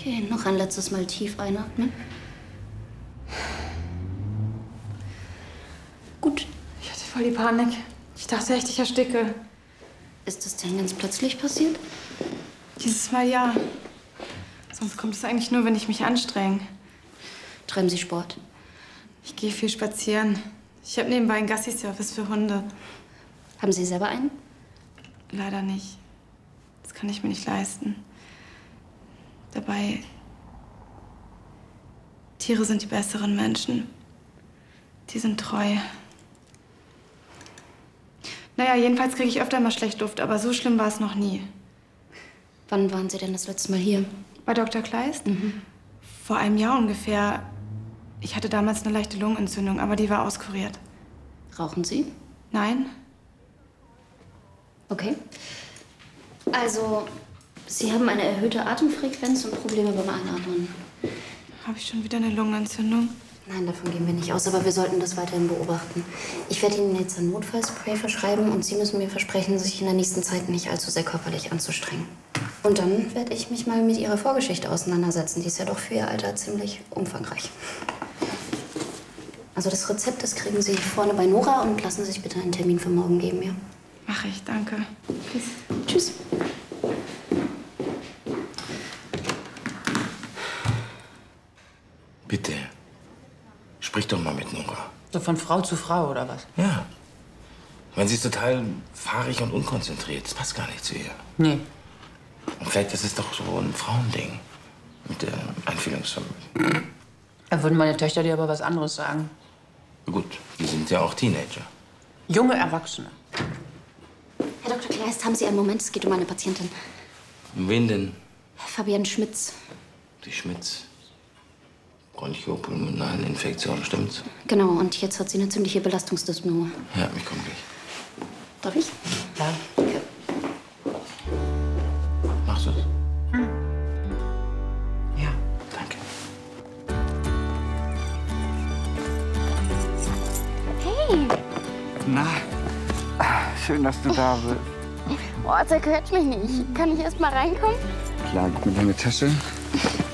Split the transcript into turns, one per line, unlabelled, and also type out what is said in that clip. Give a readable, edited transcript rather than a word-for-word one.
Okay, noch ein letztes Mal tief einatmen. Gut.
Ich hatte voll die Panik. Ich dachte echt, ich ersticke.
Ist das denn ganz plötzlich passiert?
Dieses Mal ja. Sonst kommt es eigentlich nur, wenn ich mich anstrenge.
Treiben Sie Sport?
Ich gehe viel spazieren. Ich habe nebenbei einen Gassi-Service für Hunde.
Haben Sie selber einen?
Leider nicht. Das kann ich mir nicht leisten. Dabei, Tiere sind die besseren Menschen. Die sind treu. Naja, jedenfalls kriege ich öfter mal schlecht Luft, aber so schlimm war es noch nie.
Wann waren Sie denn das letzte Mal hier?
Bei Dr. Kleist? Vor einem Jahr ungefähr. Ich hatte damals eine leichte Lungenentzündung, aber die war auskuriert.
Rauchen Sie?
Nein?
Okay. Also, Sie haben eine erhöhte Atemfrequenz und Probleme beim Einatmen.
Habe ich schon wieder eine Lungenentzündung?
Nein, davon gehen wir nicht aus, aber wir sollten das weiterhin beobachten. Ich werde Ihnen jetzt ein Notfallspray verschreiben und Sie müssen mir versprechen, sich in der nächsten Zeit nicht allzu sehr körperlich anzustrengen. Und dann werde ich mich mal mit Ihrer Vorgeschichte auseinandersetzen. Die ist ja doch für Ihr Alter ziemlich umfangreich. Also das Rezept, das kriegen Sie vorne bei Nora und lassen Sie sich bitte einen Termin für morgen geben, ja?
Mache ich, danke. Tschüss.
Tschüss.
Bitte, sprich doch mal mit Nora.
So von Frau zu Frau, oder was?
Ja. Ich meine, sie ist total fahrig und unkonzentriert. Das passt gar nicht zu ihr.
Nee.
Und vielleicht ist es doch so ein Frauending mit der Einfühlungsvermögen.
Da würden meine Töchter dir aber was anderes sagen.
Gut, die sind ja auch Teenager.
Junge Erwachsene.
Herr Dr. Kleist, haben Sie einen Moment? Es geht um eine Patientin.
Um wen denn?
Fabienne Schmitz.
Die Schmitz. Bronchopulmonalen Infektion, stimmt's?
Genau, und jetzt hat sie eine ziemliche Belastungsdyspnoe.
Ja, ich komme gleich.
Darf ich?
Ja.
Danke.
Machst du es?
Ja.
Danke.
Hey!
Na, schön, dass du da bist.
Oh, zerquetscht mich nicht. Kann ich erst mal reinkommen?
Klar, gib mir deine Tasche.